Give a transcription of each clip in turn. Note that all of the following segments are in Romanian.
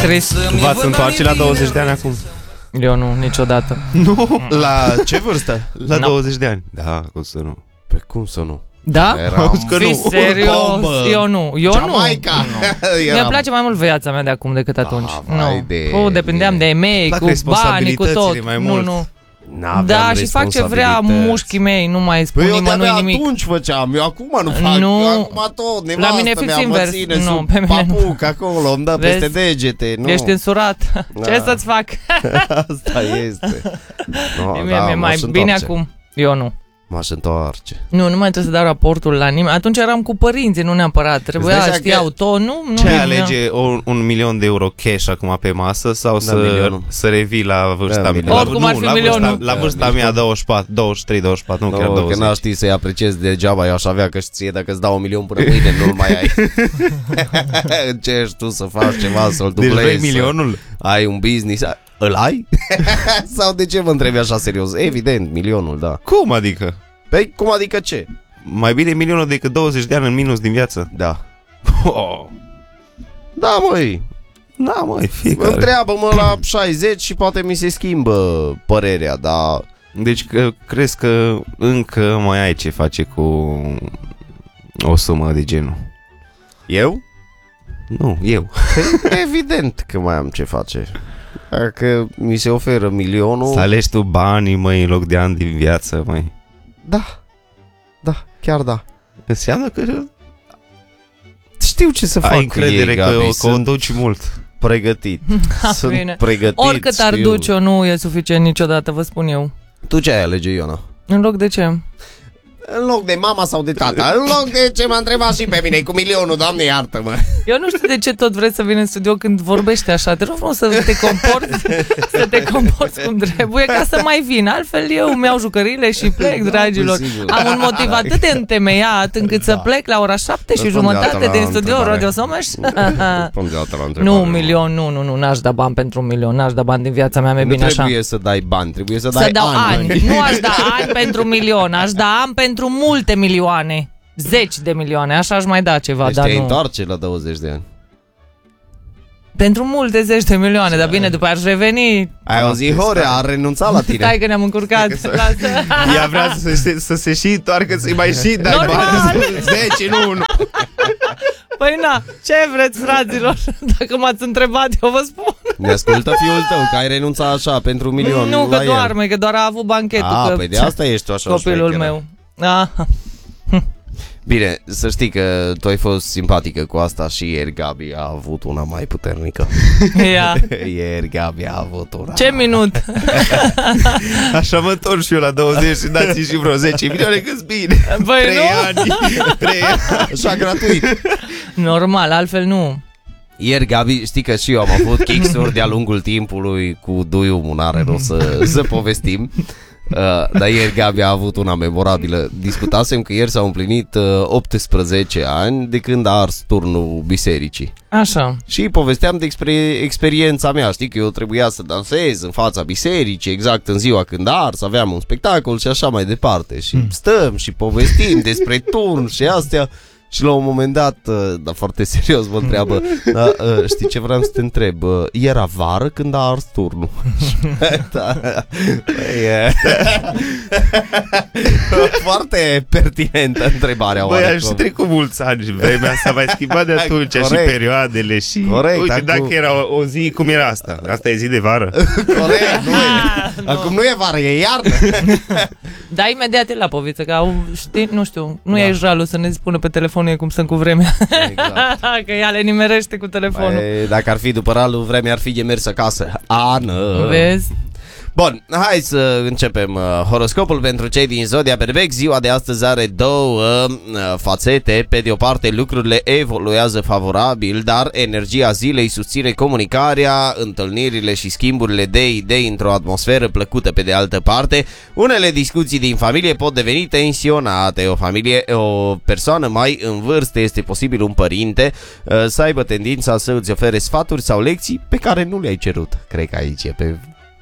Trist. V-ați întoarce la 20 de ani acum? Eu nu, niciodată. Nu? La ce vârstă? La No. 20 de ani. Da, cum să nu? Pe cum să nu? Da? Că Fii nu. serios? Bombă. Eu nu. Jamaica. Mi-a place mai mult viața mea de acum decât atunci. vai Nu. Depindeam de mei, Fac cu banii, cu tot. responsabilitățile mai mult. Nu. N-aveam Da, și fac ce vrea mușchii mei, nu mai spun Păi eu nimănui de-abia nimic. atunci făceam, eu acum nu fac. Nu. Eu acum tot, nevastă La mine e fix mea invers. mă ține Nu, sub pe mine nu. papuc acolo, îmi dă Vezi? peste degete. Nu. Ești însurat. Ce Da. să-ți fac? Asta este. No, Mie mi-e mai bine acum. Eu nu. M-aș întoarce. Nu mai trebuie să dau raportul la nimeni. Atunci eram cu părinții, nu neapărat. Trebuia, știau tot, nu? Ce alege un milion de euro cash acum pe masă sau să revii la vârsta mea? Oricum ar fi milionul. La vârsta mea 24, 23, 24, nu chiar 20. Că n-aș ști să-i apreciezi degeaba, eu aș avea că ție dacă îți dau 1 milion până mâine nu-l mai ai. Încerci tu să faci ceva, să-l dublezi. Deci vrei milionul? Ai un business. Îl ai? Sau de ce mă întrebi așa serios? Evident, milionul, da. Cum adică? Păi cum adică ce? Mai bine milionul decât 20 de ani în minus din viață. Da. Oh. Da, măi. Da, măi, fiecare. Întreabă-mă la 60 și poate mi se schimbă părerea, dar... Deci crezi că încă mai ai ce face cu o sumă de genul? Eu? Nu, eu. Evident că mai am ce face. Dacă mi se oferă milionul... Să alegi tu banii, măi, în loc de ani din viață, măi. Da, chiar da. Înseamnă că Știu ce să fac ai încredere cu ei, Gabi. că o duci mult. Pregătit. Sunt Bine. pregătit. Oricât ar știu. duce-o, nu e suficient niciodată, vă spun eu. Tu ce ai alege, Iona? În loc de ce? În loc de mama sau de tata? În loc de ce m-a întrebat și pe mine cu milionul, Doamne iartă-mă. Eu nu știu de ce tot vreți să vin în studio când vorbești așa. Te rog frumos să te comporți cum trebuie ca să mai vin. Altfel eu mi-au jucările și plec, dragilor. Am un motiv atât de întemeiat încât să plec la ora 7:30 din studio Radio Someș. Nu, un milion, nu, n-aș da bani pentru 1 milion. N-aș da bani din viața mea, mai bine așa. Nu trebuie să dai bani, trebuie să dai dau ani. Nu aș da ani pentru 1 milion, aș da ani pentru multe milioane. 10 de milioane, așa aș mai da ceva, Deci dar te nu. întoarce la 20 de ani. Pentru multe 10 de milioane, dar bine, după aș reveni. Ai auzit, Horea, a renunțat la tine. Stai că ne-am încurcat. Lasă. Ea vrea să se și întoarcă, să-i mai și dai Normal. bani. 10, nu 1. Păi na, ce vreți, fraților? Dacă m-ați întrebat, eu vă spun. Ne ascultă fiul tău, că ai renunțat așa pentru 1 milion. Nu, la că el. doarme, că doar a avut banchetul. Că Păi de asta ești tu așa copilul șmecheră. meu. Ah. Bine, să știi că tu ai fost simpatică cu asta și ieri Gabi a avut una mai puternică. Ia. Ieri Gabi a avut una. Ce minut. Așa mă întorc și eu la 20 și dați și vreo 10 milioane cât bine. Băi, 3 nu? ani. 3 ani. Așa gratuit. Normal, altfel nu. Ieri Gabi, știi că și eu am avut kicks-uri de-a lungul timpului cu Duiu, n-are rost să povestim. Dar ieri Gabi a avut una memorabilă. Discutasem că ieri s-au împlinit 18 ani de când a ars turnul bisericii. Așa. Și povesteam despre experiența mea. Știi că eu trebuia să dansez în fața bisericii exact în ziua când a ars, aveam un spectacol și așa mai departe. Și stăm și povestim despre turn și astea. Și la un moment dat, dar foarte serios mă întreabă, știi ce vreau să te întreb, era vară când a ars turnul? Da. Foarte pertinentă întrebarea. Băi, aș trecut mulți ani și vremea s-a mai schimbat de atunci. Și perioadele și... Corect, uite, acum... dacă era o zi, cum era asta? Asta e zi de vară. Corect, nu e. Acum nu e vară, e iarnă. Da, imediat e la poviță, că au, știi, nu știu, nu e jalul să ne spună pe telefonul cum stăm cu vremea. Exact. Că ea le nimerește cu telefonul. Băi, dacă ar fi după ralul, vremea ar fi de mers acasă. Ană. Vezi? Bun, hai să începem horoscopul pentru cei din Zodia Berbec. Ziua de astăzi are două fațete. Pe de o parte, lucrurile evoluează favorabil, dar energia zilei susține comunicarea, întâlnirile și schimburile de idei într-o atmosferă plăcută. Pe de altă parte, unele discuții din familie pot deveni tensionate. O persoană mai în vârstă, este posibil un părinte, să aibă tendința să îți ofere sfaturi sau lecții pe care nu le-ai cerut. Cred că aici e pe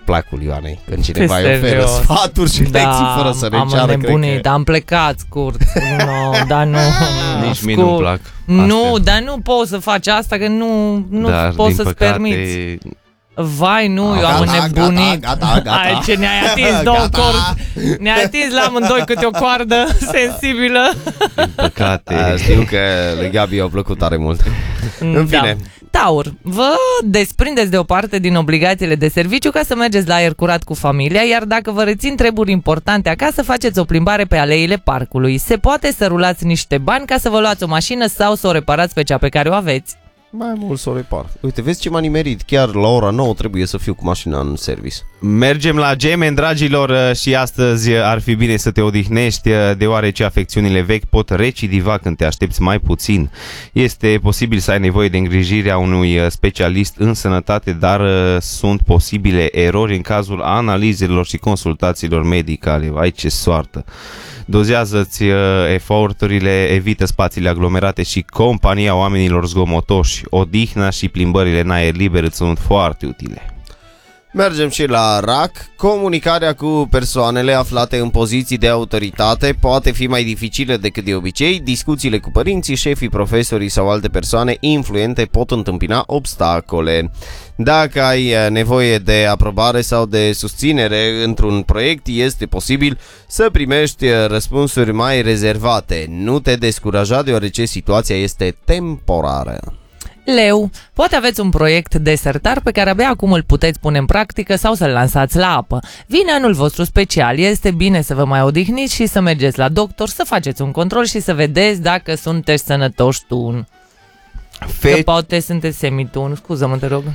placul Ioanei, când cineva îi Serios? oferă sfaturi și lecții fără să ne am ceară. înnebunit, am plecat scurt. No, dar nu. Nici mie nu-mi plac Nu, astea. dar nu poți să faci asta, că nu Dar, poți din să-ți păcate, permiți. Vai, nu, eu am înnebunit. Gata. Ai, ce ne-ai atins două corzi. Ne-ai atins la amândoi câte o coardă sensibilă. Din păcate. Știu că lui Gabi i-au plăcut tare mult. În fine. Taur, vă desprindeți de o parte din obligațiile de serviciu ca să mergeți la aer curat cu familia, iar dacă vă rețin treburi importante acasă, faceți o plimbare pe aleile parcului. Se poate să rulați niște bani ca să vă luați o mașină sau să o reparați pe cea pe care o aveți. Mai mult să o repar. Uite, vezi ce m-a nimerit. Chiar la ora 9 trebuie să fiu cu mașina în service. Mergem la Gemeni, dragilor, și astăzi ar fi bine să te odihnești, deoarece afecțiunile vechi pot recidiva când te aștepți mai puțin. Este posibil să ai nevoie de îngrijirea unui specialist în sănătate, dar sunt posibile erori în cazul analizelor și consultațiilor medicale. Vai, ce soartă! Dozează-ți eforturile, evită spațiile aglomerate și compania oamenilor zgomotoși. Odihna și plimbările în aer liber îți sunt foarte utile. Mergem și la RAC. Comunicarea cu persoanele aflate în poziții de autoritate poate fi mai dificilă decât de obicei. Discuțiile cu părinții, șefii, profesorii sau alte persoane influente pot întâmpina obstacole. Dacă ai nevoie de aprobare sau de susținere într-un proiect, este posibil să primești răspunsuri mai rezervate. Nu te descuraja, deoarece situația este temporară. Leu, poate aveți un proiect desertar pe care abia acum îl puteți pune în practică sau să-l lansați la apă. Vine anul vostru special, este bine să vă mai odihniți și să mergeți la doctor, să faceți un control și să vedeți dacă sunteți sănătoși tun. Că poate sunteți semitun, scuză-mă, te rog.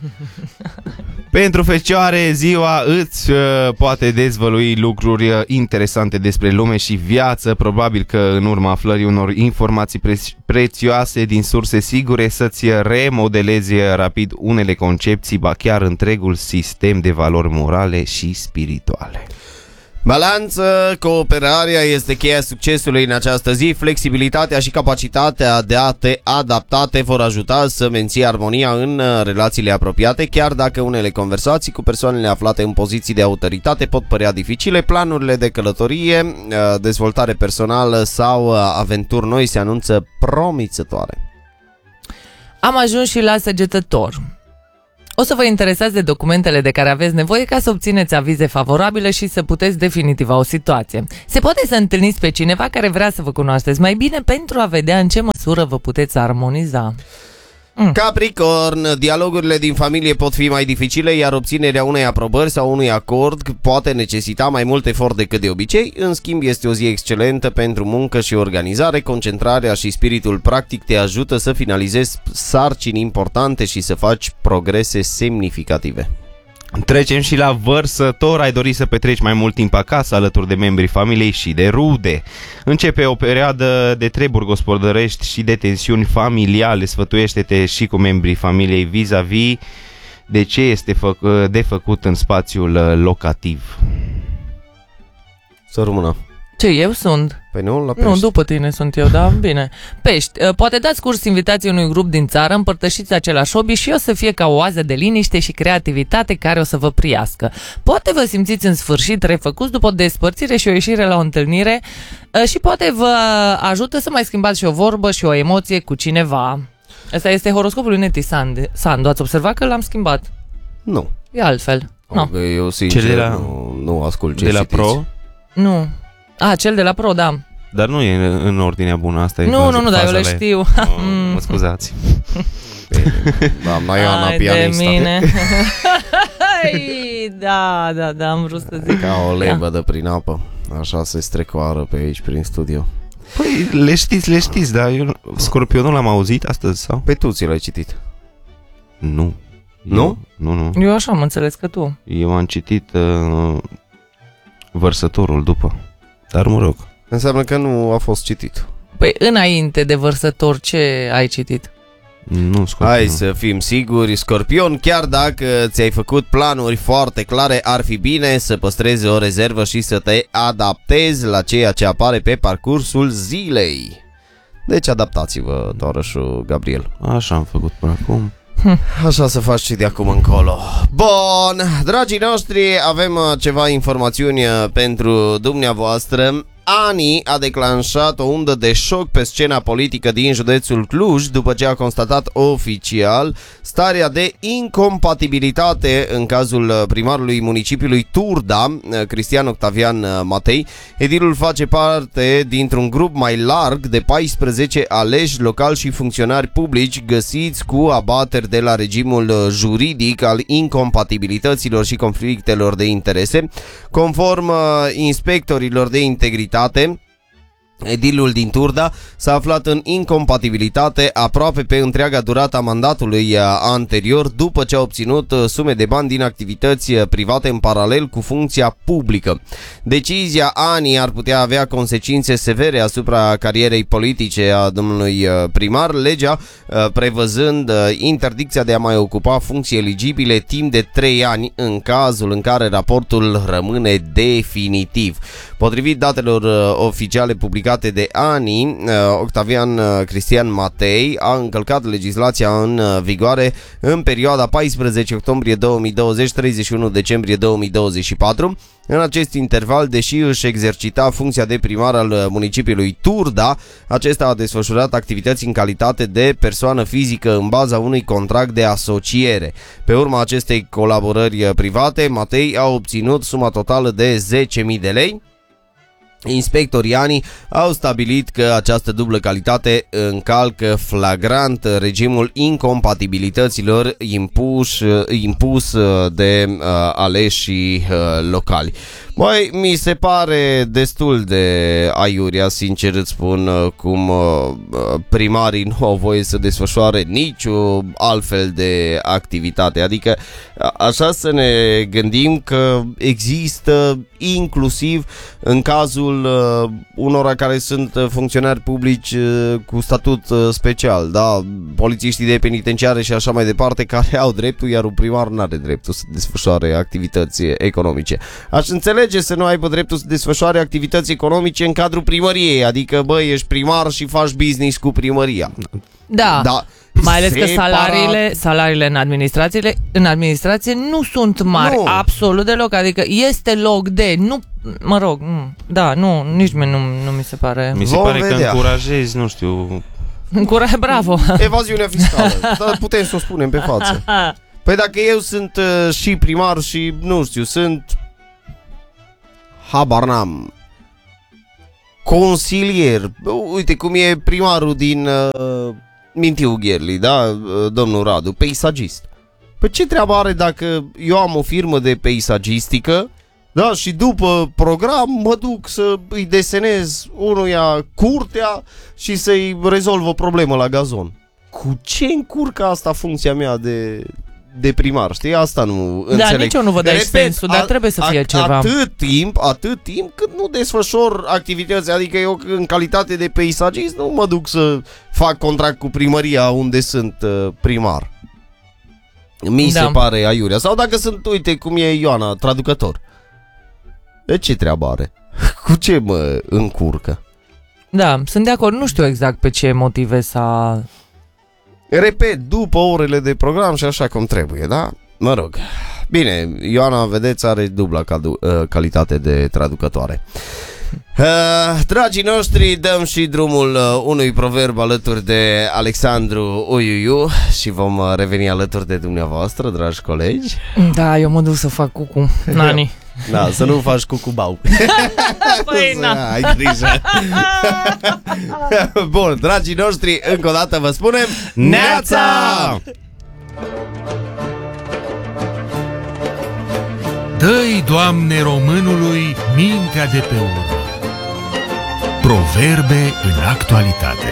Pentru fecioare, ziua îți poate dezvălui lucruri interesante despre lume și viață, probabil că în urma aflării unor informații prețioase din surse sigure să-ți remodelezi rapid unele concepții, ba chiar întregul sistem de valori morale și spirituale. Balanță, cooperarea este cheia succesului în această zi. Flexibilitatea și capacitatea de a te adapta te vor ajuta să menții armonia în relațiile apropiate, chiar dacă unele conversații cu persoanele aflate în poziții de autoritate pot părea dificile. Planurile de călătorie, dezvoltare personală sau aventuri noi se anunță promițătoare. Am ajuns și la Săgetător. O să vă interesați de documentele de care aveți nevoie ca să obțineți avize favorabile și să puteți definitiva o situație. Se poate să întâlniți pe cineva care vrea să vă cunoașteți mai bine pentru a vedea în ce măsură vă puteți armoniza. Capricorn, dialogurile din familie pot fi mai dificile, iar obținerea unei aprobări sau unui acord poate necesita mai mult efort decât de obicei. În schimb, este o zi excelentă pentru muncă și organizare. Concentrarea și spiritul practic te ajută să finalizezi sarcini importante și să faci progrese semnificative. Trecem și la Vărsător. Ai dori să petreci mai mult timp acasă alături de membrii familiei și de rude. Începe o perioadă de treburi gospodărești și de tensiuni familiale. Sfătuiește-te și cu membrii familiei vis-a-vis de ce este de făcut în spațiul locativ. Să rămână. Ce, eu sunt? Păi nu, la pești. Nu, după tine sunt eu, da? Bine. Pești, poate dați curs invitației unui grup din țară, împărtășiți același hobby și o să fie ca o oază de liniște și creativitate care o să vă priască. Poate vă simțiți în sfârșit refăcuți după o despărțire și o ieșire la o întâlnire și poate vă ajută să mai schimbați și o vorbă și o emoție cu cineva. Asta este horoscopul lui Neti Sandu. Ați observat că l-am schimbat? Nu. E altfel. No. Eu sincer Cel de la, nu ascult ce de la citiți. Pro? Nu. Cel de la Pro, da. Dar nu e în ordinea bună, asta e Nu, dar eu le știu. Mă scuzați. Doamna Ioana, pianista. De mine. Da, am vrut să zic. Ca o lebădă prin apă. Așa se strecoară pe aici, prin studio. Păi, le știți, dar eu Scorpionul l-am auzit astăzi, sau? Pe tu ți l-ai citit? Nu. Nu? Nu. Eu așa am înțeles că tu. Eu am citit Vărsătorul după. Dar mă rog. Înseamnă că nu a fost citit. Păi înainte de Vărsător, ce ai citit? Nu, Scorpion. Hai să fim siguri, Scorpion, chiar dacă ți-ai făcut planuri foarte clare, ar fi bine să păstrezi o rezervă și să te adaptezi la ceea ce apare pe parcursul zilei. Deci adaptați-vă, tovarășul Gabriel. Așa am făcut până acum. Așa să faci și de acum încolo. Bun, dragii noștri, avem ceva informațiuni pentru dumneavoastră. ANI a declanșat o undă de șoc pe scena politică din județul Cluj după ce a constatat oficial starea de incompatibilitate în cazul primarului municipiului Turda, Cristian Octavian Matei. Edilul face parte dintr-un grup mai larg de 14 aleși locali și funcționari publici găsiți cu abateri de la regimul juridic al incompatibilităților și conflictelor de interese. Conform inspectorilor de integritate, edilul din Turda s-a aflat în incompatibilitate aproape pe întreaga durată a mandatului anterior, după ce a obținut sume de bani din activități private în paralel cu funcția publică. Decizia ANI ar putea avea consecințe severe asupra carierei politice a domnului primar, legea prevăzând interdicția de a mai ocupa funcții eligibile timp de 3 ani în cazul în care raportul rămâne definitiv. Potrivit datelor oficiale publicate de ANI, Octavian Cristian Matei a încălcat legislația în vigoare în perioada 14 octombrie 2020-31 decembrie 2024. În acest interval, deși își exercita funcția de primar al municipiului Turda, acesta a desfășurat activități în calitate de persoană fizică în baza unui contract de asociere. Pe urma acestei colaborări private, Matei a obținut suma totală de 10.000 de lei. Inspectorii ANI au stabilit că această dublă calitate încalcă flagrant regimul incompatibilităților impus de aleșii locali. Băi, mi se pare destul de aiurea, sincer îți spun, cum primarii nu au voie să desfășoare nicio altfel de activitate. Adică așa să ne gândim că există inclusiv în cazul unora care sunt funcționari publici cu statut special, da, polițiștii de penitenciare și așa mai departe, care au dreptul, iar un primar nu are dreptul să desfășoare activități economice. Aș înțelege să nu aibă dreptul să desfășoare activități economice în cadrul primăriei, adică băi, ești primar și faci business cu primăria. Da. Mai ales că salariile în administrație nu sunt mari, absolut deloc, adică este loc de, nu, mă rog, nici mie nu mi se pare. Mi se pare că încurajezi, nu știu. Bravo. Evaziunea fiscală, dar putem să o spunem pe față. Păi dacă eu sunt și primar și, nu știu, sunt, habar n-am, consilier, uite cum e primarul din Mintiu Gherli, da, domnul Radu, peisagist. Păi ce treabă are dacă eu am o firmă de peisagistică, da, și după program mă duc să îi desenez unuia curtea și să-i rezolv o problemă la gazon? Cu ce încurcă asta funcția mea de primar, știi? Asta nu înțeleg. Da, nici eu nu văd aici sensul, dar trebuie să fie ceva. Atât timp cât nu desfășor activități, adică eu în calitate de peisagist nu mă duc să fac contract cu primăria unde sunt primar. Mi se pare aiurea. Sau dacă sunt, uite cum e Ioana, traducător. De ce treabă are? Cu ce mă încurcă? Da, sunt de acord, nu știu exact pe ce motive s-a... Repet, după orele de program și așa cum trebuie, da? Mă rog. Bine, Ioana, vedeți, are dubla calitate de traducătoare. Dragii noștri, dăm și drumul unui proverb alături de Alexandru Oiuiu și vom reveni alături de dumneavoastră, dragi colegi. Da, eu mă duc să fac cucu, Nani. Da, să nu faci cucubau. Păi, ai grijă. Bun, dragii noștri, încă o dată vă spunem Neața! Dă-i, Doamne, românului mintea de pe urmă. Proverbe în actualitate.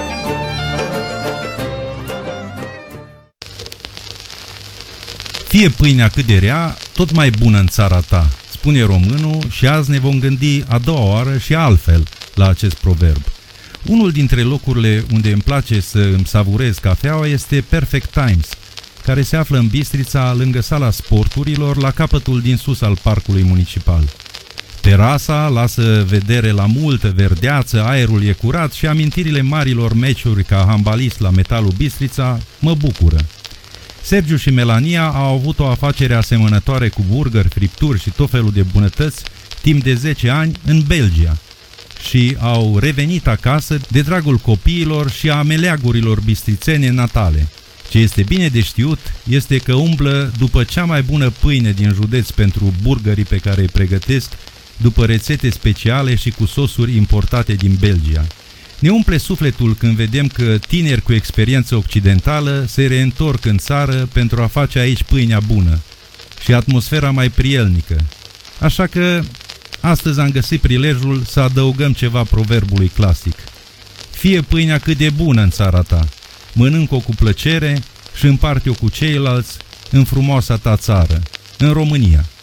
Fie pâinea cât de rea, tot mai bună în țara ta, spune românul, și azi ne vom gândi a doua oară și altfel la acest proverb. Unul dintre locurile unde îmi place să îmi savurez cafeaua este Perfect Times, care se află în Bistrița, lângă sala sporturilor, la capătul din sus al parcului municipal. Terasa lasă vedere la multă verdeață, aerul e curat și amintirile marilor meciuri ca handbalist la Metalul Bistrița mă bucură. Sergiu și Melania au avut o afacere asemănătoare cu burgeri, fripturi și tot felul de bunătăți timp de 10 ani în Belgia și au revenit acasă de dragul copiilor și a meleagurilor bistrițene natale. Ce este bine de știut este că umblă după cea mai bună pâine din județ pentru burgerii pe care îi pregătesc, după rețete speciale și cu sosuri importate din Belgia. Ne umple sufletul când vedem că tineri cu experiență occidentală se reîntorc în țară pentru a face aici pâinea bună și atmosfera mai prielnică. Așa că astăzi am găsit prilejul să adăugăm ceva proverbului clasic. Fie pâinea cât de bună în țara ta, mănânc-o cu plăcere și împarte-o cu ceilalți în frumoasa ta țară, în România.